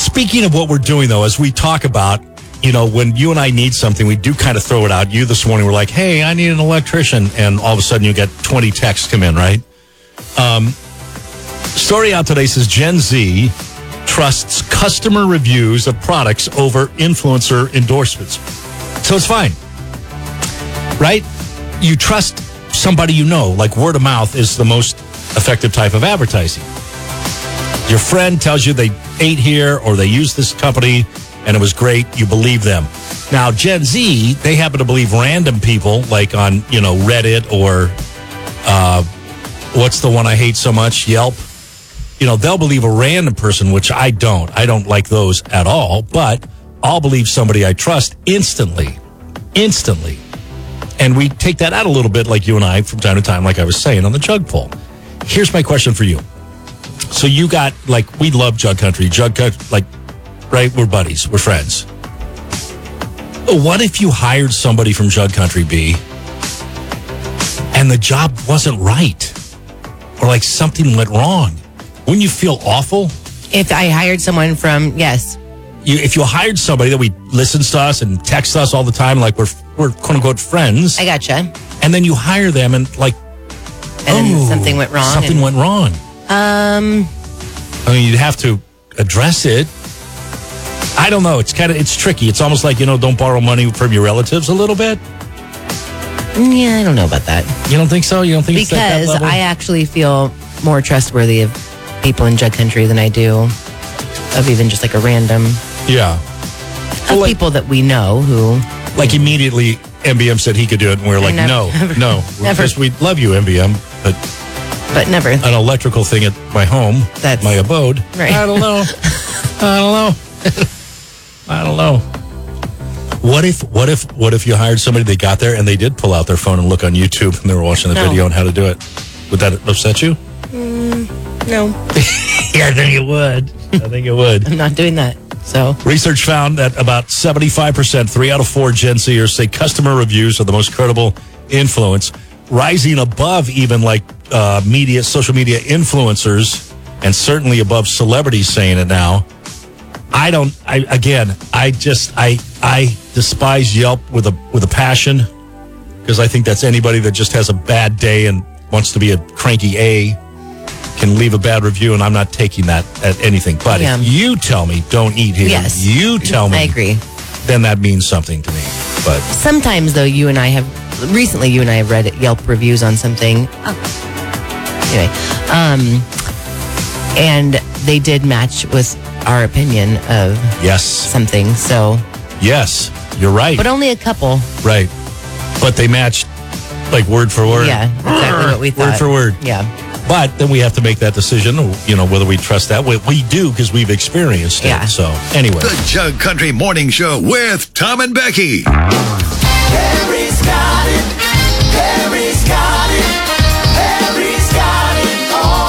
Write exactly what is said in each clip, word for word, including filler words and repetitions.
Speaking of what we're doing, though, as we talk about, you know, when you and I need something, we do kind of throw it out. You this morning were like, hey, I need an electrician. And all of a sudden you get twenty texts come in, right? Um, story out today says Gen Z trusts customer reviews of products over influencer endorsements. So it's fine, right? You trust somebody you know, like word of mouth is the most effective type of advertising. Your friend tells you they ate here or they used this company and it was great. You believe them. Now, Gen Z, they happen to believe random people like on, you know, Reddit or uh, what's the one I hate so much? Yelp. You know, they'll believe a random person, which I don't. I don't like those at all, but I'll believe somebody I trust instantly. Instantly. And we take that out a little bit like you and I from time to time, like I was saying on the Jug poll. Here's my question for you. So you got, like, we love Jug Country. Jug Country, like, right? We're buddies. We're friends. What if you hired somebody from Jug Country, B, and the job wasn't right? Or, like, something went wrong? Wouldn't you feel awful? If I hired someone from, yes. You, if you hired somebody that we listens to us and texts us all the time, like we're, we're quote-unquote friends. I gotcha. And then you hire them and, like, and then oh, something went wrong. Something and, went wrong. Um, I mean, you'd have to address it. I don't know. It's kind of, it's tricky. It's almost like, you know, don't borrow money from your relatives a little bit. Yeah, I don't know about that. You don't think so? You don't think because it's at that level? I actually feel more trustworthy of people in Jug Country than I do of even just like a random. Yeah. Of well, like, people that we know who. Like immediately M B M said he could do it, and we were like, never, no, never, no. Never. Because we love you, M B M, but. But never. An electrical thing at my home, That's, my abode. Right. I don't know. I don't know. I don't know. What if, what if, what if you hired somebody, they got there and they did pull out their phone and look on YouTube and they were watching the no. video on how to do it? Would that upset you? Mm, no. Yeah, I think it would. I think it would. I'm not doing that. So research found that about seventy-five percent, three out of four Gen Zers say customer reviews are the most credible influence, rising above even like uh, media, social media influencers, and certainly above celebrities saying it now. I don't. I again. I just. I. I despise Yelp with a with a passion because I think that's anybody that just has a bad day and wants to be a cranky A can leave a bad review, and I'm not taking that at anything. But yeah. if you tell me don't eat here, yes. you tell me. I agree. Then that means something to me. But sometimes, though, you and I have recently. You and I have read Yelp reviews on something. Oh. Anyway, um, and they did match with our opinion of yes something. So yes, you're right. But only a couple. Right. But they matched like word for word. Yeah, exactly what we thought. Word for word. Yeah. But then we have to make that decision, you know, whether we trust that. We, we do because we've experienced it. Yeah. So anyway. The Jug Country Morning Show with Tom and Becky. Harry's got it. Harry's got it. Harry's got it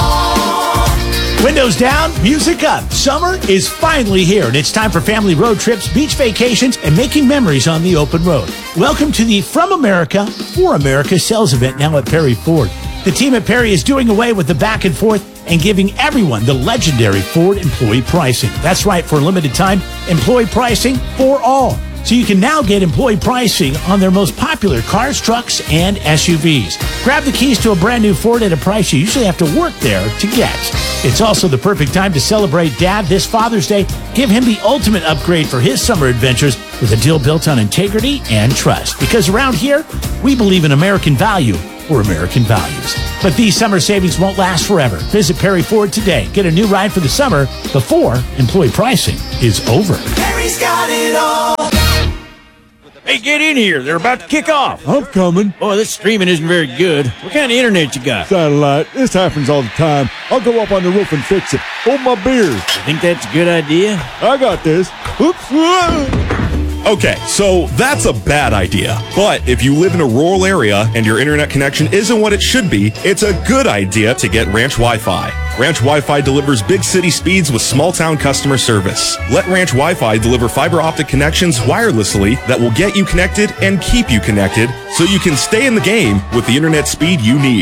all. Windows down, music up. Summer is finally here, and it's time for family road trips, beach vacations, and making memories on the open road. Welcome to the From America, For America sales event now at Perry Ford. The team at Perry is doing away with the back and forth and giving everyone the legendary Ford employee pricing. That's right, for a limited time, employee pricing for all. So you can now get employee pricing on their most popular cars, trucks, and S U Vs. Grab the keys to a brand new Ford at a price you usually have to work there to get. It's also the perfect time to celebrate Dad this Father's Day. Give him the ultimate upgrade for his summer adventures with a deal built on integrity and trust. Because around here, we believe in American value or American values. But these summer savings won't last forever. Visit Perry Ford today. Get a new ride for the summer before employee pricing is over. Perry's got it all. Hey, get in here. They're about to kick off. I'm coming. Boy, this streaming isn't very good. What kind of internet you got? Satellite. This happens all the time. I'll go up on the roof and fix it. Hold my beer. You think that's a good idea? I got this. Oops. Okay, so that's a bad idea. But if you live in a rural area and your internet connection isn't what it should be, it's a good idea to get Ranch Wi-Fi. Ranch Wi-Fi delivers big city speeds with small town customer service. Let Ranch Wi-Fi deliver fiber optic connections wirelessly that will get you connected and keep you connected so you can stay in the game with the internet speed you need.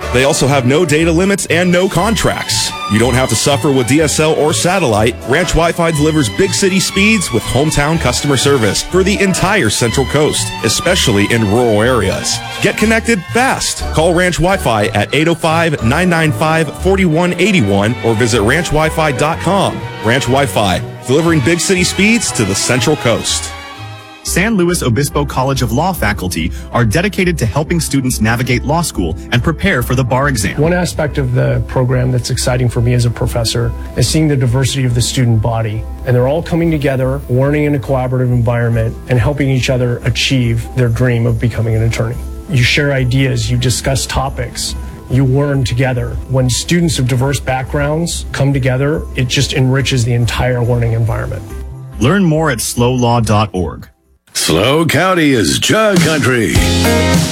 They also have no data limits and no contracts. You don't have to suffer with D S L or satellite. Ranch Wi-Fi delivers big city speeds with hometown customer service for the entire Central Coast, especially in rural areas. Get connected fast. Call Ranch Wi-Fi at eight oh five, nine nine five, four one eight one or visit ranch wi fi dot com. Ranch Wi-Fi, delivering big city speeds to the Central Coast. San Luis Obispo College of Law faculty are dedicated to helping students navigate law school and prepare for the bar exam. One aspect of the program that's exciting for me as a professor is seeing the diversity of the student body. And they're all coming together, learning in a collaborative environment, and helping each other achieve their dream of becoming an attorney. You share ideas, you discuss topics, you learn together. When students of diverse backgrounds come together, it just enriches the entire learning environment. Learn more at slow law dot org. Slow County is Jug Country.